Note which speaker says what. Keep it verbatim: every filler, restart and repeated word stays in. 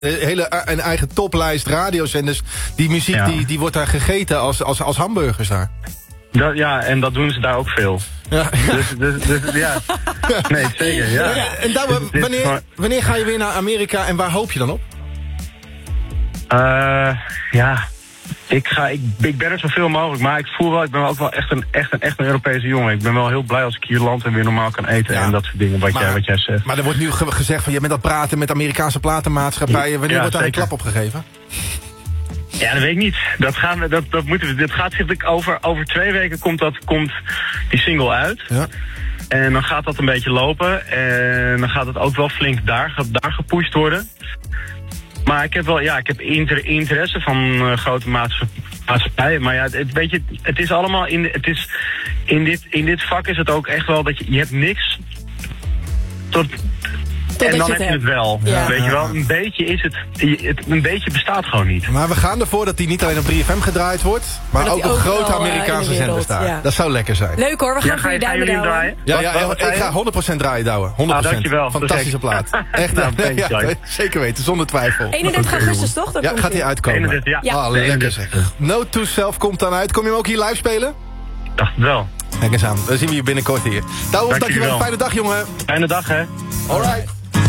Speaker 1: hele, een eigen toplijst radiozenders. Die muziek ja. die, die wordt daar gegeten als, als, als hamburgers daar.
Speaker 2: Dat, ja, en dat doen ze daar ook veel. Ja. Dus, dus, dus ja. Nee, zeker, ja. ja
Speaker 1: en Douwe, wanneer, wanneer ga je weer naar Amerika en waar hoop je dan op?
Speaker 2: Uh, ja, ik, ga, ik, ik ben er zoveel mogelijk, maar ik voel wel, ik ben wel ook wel echt een, echt, een, echt een Europese jongen. Ik ben wel heel blij als ik hier land en weer normaal kan eten ja. en dat soort dingen wat, maar, jij, wat jij zegt.
Speaker 1: Maar er wordt nu ge gezegd van je bent dat praten met Amerikaanse platenmaatschappijen. Wanneer ja, wordt daar zeker. een klap op gegeven?
Speaker 2: Ja, dat weet ik niet. Dat gaan we, dat, dat moeten we. Dit gaat zich over, over twee weken komt, dat, komt die single uit. Ja. En dan gaat dat een beetje lopen. En dan gaat het ook wel flink daar, daar gepusht worden. Maar ik heb wel, ja, ik heb inter, interesse van uh, grote maatschappijen. Maar ja, het, weet je, het is allemaal in, het is, in, dit, in dit vak is het ook echt wel dat je, je hebt niks tot. En dan heb je het wel. Ja. Weet je wel, een beetje is het, het. Een beetje bestaat gewoon niet.
Speaker 1: Maar we gaan ervoor dat die niet alleen op drie F M gedraaid wordt, maar, maar ook op grote Amerikaanse zenders daar. Ja. Dat zou lekker zijn.
Speaker 3: Leuk hoor, we gaan
Speaker 2: ja,
Speaker 3: voor je duimen
Speaker 2: draaien.
Speaker 1: Ja, ja, ja, ik ga honderd procent draaien, Douwe. honderd procent.
Speaker 2: Ah, dankjewel.
Speaker 1: Fantastische plaat. Echt, nou, nee, ja, zeker weten, zonder twijfel.
Speaker 3: eenendertig augustus toch? Dat
Speaker 1: ja, gaat hij uitkomen.
Speaker 2: eenendertig, ja.
Speaker 1: Ah, lekker zeg. Note to Self komt dan uit. Kom je hem ook hier live spelen?
Speaker 2: Ik dacht het wel.
Speaker 1: Kijk eens aan, dan zien we je binnenkort hier. Douwe, dankjewel. Fijne dag, jongen.
Speaker 2: Fijne dag, hè.
Speaker 1: Alright.